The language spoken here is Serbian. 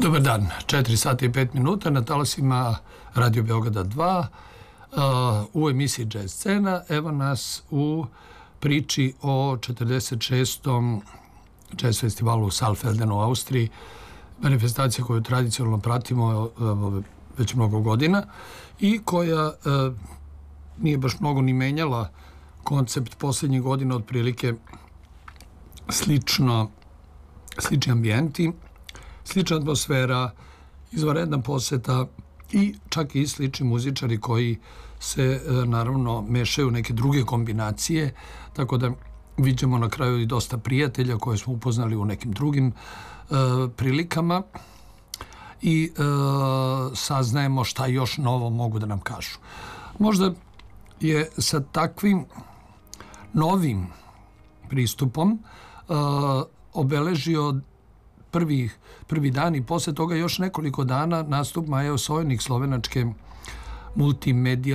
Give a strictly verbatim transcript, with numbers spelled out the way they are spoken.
Dobar dan, četiri sata i pet minuta na talasima Radio Beograda dva, u emisiji Jazz Scena. Evo nas u priči o četrdeset šestom Jazz festivalu u Saalfeldenu u Austriji, manifestacija koju tradicionalno pratimo već mnogo godina i koja nije baš mnogo ni menjala koncept posljednjih godina, otprilike slično, slični ambijenti, slična atmosfera, izvanredna poseta i čak i slični muzičari koji se naravno mešaju neke druge kombinacije, tako da vidimo na kraju i dosta prijatelja koje smo upoznali u nekim drugim e, prilikama i e, saznajemo šta još novo mogu da nam kažu. Možda je sa takvim novim pristupom e, obeležio prvi, prvi dan i posle toga još nekoliko dana nastup Maje Osojnik, slovenačke multimedija